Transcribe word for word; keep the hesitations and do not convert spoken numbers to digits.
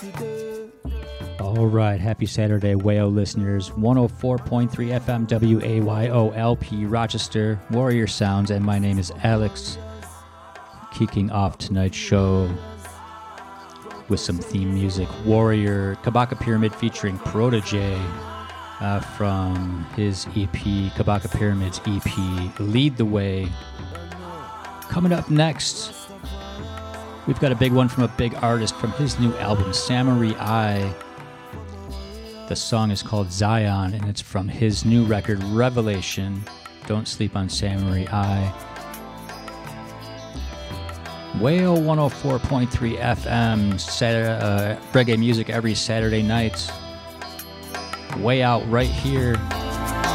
All right, happy Saturday, Wayo listeners. one oh four point three F M W A Y O L P Rochester, Warrior Sounds, and my name is Alex. Kicking off tonight's show with some theme music. Warrior, Kabaka Pyramid featuring Protege uh, from his E P, Kabaka Pyramid's E P, Lead the Way. Coming up next, we've got a big one from a big artist from his new album, Samurai Eye. The song is called Zion, and it's from his new record, Revelation. Don't sleep on Samurai Eye. Wayo one oh four point three F M, Saturday, uh, reggae music every Saturday night. Way out right here.